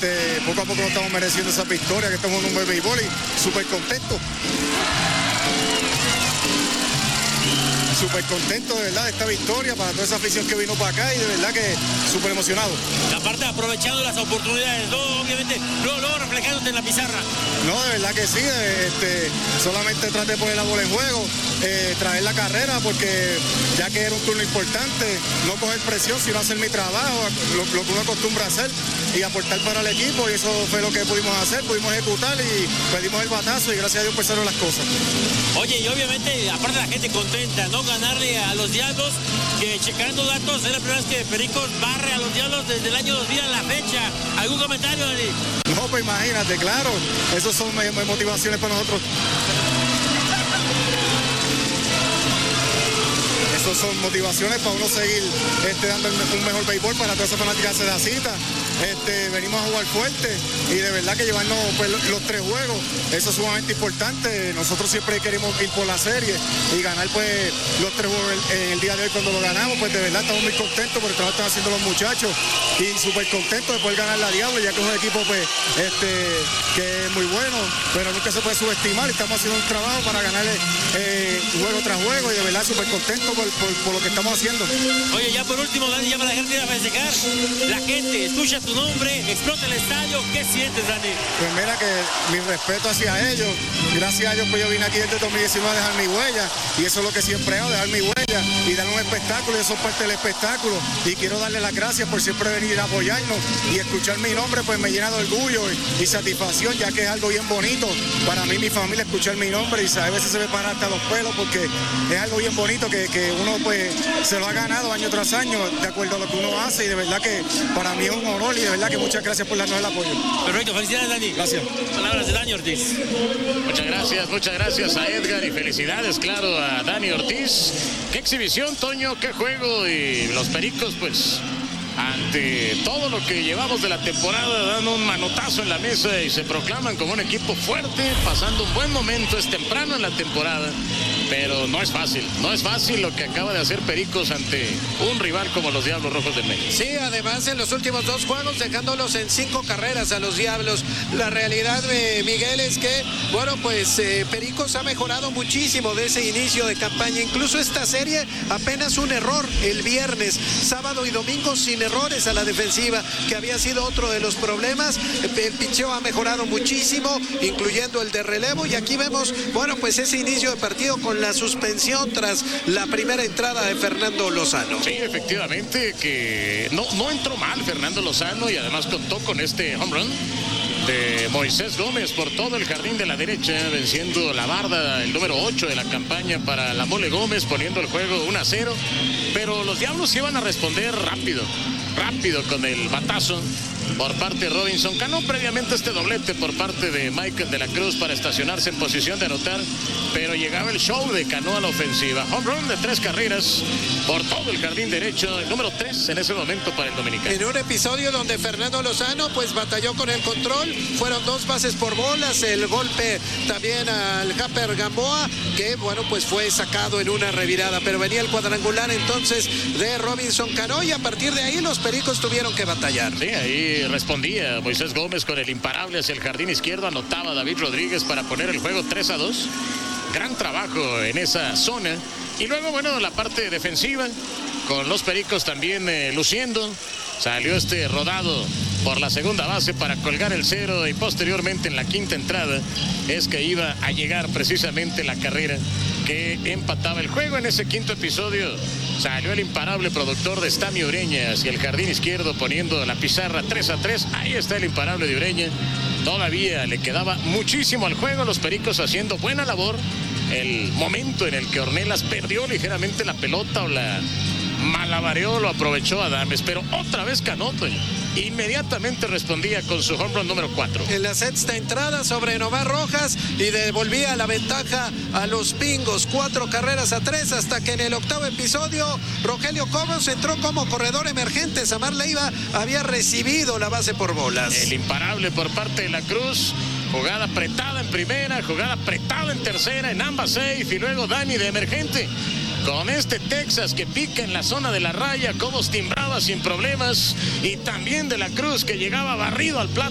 Poco a poco estamos mereciendo esa victoria, que estamos en un buen béisbol y súper contentos. Súper contento de verdad de esta victoria para toda esa afición que vino para acá y de verdad que súper emocionado. Aparte aprovechando las oportunidades, ¿no? Obviamente, luego reflejándote en la pizarra. No, de verdad que sí, solamente traté de poner la bola en juego, traer la carrera porque ya que era un turno importante, no coger presión, sino hacer mi trabajo, lo que uno acostumbra a hacer y aportar para el equipo y eso fue lo que pudimos hacer, pudimos ejecutar y pedimos el batazo y gracias a Dios empezaron las cosas. Oye, y obviamente, aparte la gente contenta, ¿no? Ganarle a los Diablos, que checando datos, es la primera vez que Pericos barre a los Diablos desde el año 2000 a la fecha. ¿Algún comentario, Dani? No, pues imagínate, claro, esos son motivaciones para nosotros. Esas son motivaciones para uno seguir dando un mejor béisbol para toda esa fanática de la cita. Venimos a jugar fuerte y de verdad que llevarnos pues, los 3 juegos, eso es sumamente importante. Nosotros siempre queremos ir por la serie y ganar pues los 3 juegos en el día de hoy cuando lo ganamos, pues de verdad estamos muy contentos por el trabajo que están haciendo los muchachos y súper contentos de poder ganar la Diablo, ya que es un equipo pues que es muy bueno, pero nunca se puede subestimar y estamos haciendo un trabajo para ganarle juego tras juego y de verdad súper contentos por lo que estamos haciendo. Oye, ya por último, Dani, ya para la gente ir a festejar, la gente escucha tu nombre, explota el estadio, ¿qué sientes, Dani? Pues mira que mi respeto hacia ellos, gracias a ellos pues yo vine aquí desde 2019 a dejar mi huella y eso es lo que siempre hago, dejar mi huella y dar un espectáculo y eso es parte del espectáculo y quiero darle las gracias por siempre venir a apoyarnos y escuchar mi nombre pues me llena de orgullo y satisfacción ya que es algo bien bonito para mí y mi familia escuchar mi nombre y a veces se me para hasta los pelos porque es algo bien bonito que uno pues se lo ha ganado año tras año de acuerdo a lo que uno hace y de verdad que para mí es un honor y de verdad que muchas gracias por darnos el apoyo. Perfecto, felicidades, Dani. Gracias. Palabras de Dani Ortiz. Muchas gracias a Edgar y felicidades, claro, a Dani Ortiz. Qué exhibición, Toño, qué juego y los Pericos, pues, ante todo lo que llevamos de la temporada, dando un manotazo en la mesa y se proclaman como un equipo fuerte, pasando un buen momento, es temprano en la temporada, pero no es fácil lo que acaba de hacer Pericos ante un rival como los Diablos Rojos de México. Sí, además en los últimos 2 juegos dejándolos en 5 carreras a los Diablos. La realidad, Miguel, es que, bueno, pues Pericos ha mejorado muchísimo de ese inicio de campaña. Incluso esta serie apenas un error el viernes, sábado y domingo sin errores a la defensiva, que había sido otro de los problemas. El picheo ha mejorado muchísimo, incluyendo el de relevo, y aquí vemos, bueno, pues ese inicio de partido con la suspensión tras la primera entrada de Fernando Lozano. Sí, efectivamente, que no entró mal Fernando Lozano y además contó con este home run de Moisés Gómez por todo el jardín de la derecha, venciendo la barda, el número 8 de la campaña para la Mole Gómez, poniendo el juego 1-0, pero los Diablos iban a responder rápido con el batazo por parte de Robinson Cano, previamente este doblete por parte de Michael de la Cruz para estacionarse en posición de anotar, pero llegaba el show de Cano a la ofensiva. Home run de 3 carreras por todo el jardín derecho, el número 3 en ese momento para el dominicano. En un episodio donde Fernando Lozano pues batalló con el control, fueron 2 bases por bolas, el golpe también al Japper Gamboa, que bueno pues fue sacado en una revirada, pero venía el cuadrangular entonces de Robinson Cano y a partir de ahí los Pericos tuvieron que batallar. Sí, ahí respondía Moisés Gómez con el imparable hacia el jardín izquierdo, anotaba David Rodríguez para poner el juego 3-2. Gran trabajo en esa zona. Y luego, bueno, la parte defensiva, con los Pericos también luciendo. Salió este rodado por la segunda base para colgar el 0 y posteriormente en la quinta entrada es que iba a llegar precisamente la carrera que empataba el juego. En ese quinto episodio salió el imparable productor de Stami Ureña hacia el jardín izquierdo poniendo la pizarra 3-3. Ahí está el imparable de Ureña. Todavía le quedaba muchísimo al juego, los Pericos haciendo buena labor. El momento en el que Ornelas perdió ligeramente la pelota o la malabareó, lo aprovechó Adames, pero otra vez Cano inmediatamente respondía con su home run número 4. En la sexta entrada sobre Nomar Rojas y devolvía la ventaja a los Pingos, 4 carreras a 3, hasta que en el octavo episodio Rogelio Cobos entró como corredor emergente. Samar Leiva había recibido la base por bolas. El imparable por parte de la Cruz. Jugada apretada en primera, jugada apretada en tercera, en ambas safe, y luego Dani de emergente. Con este Texas que pica en la zona de la raya, Cobos timbraba sin problemas, y también de la Cruz que llegaba barrido al plato.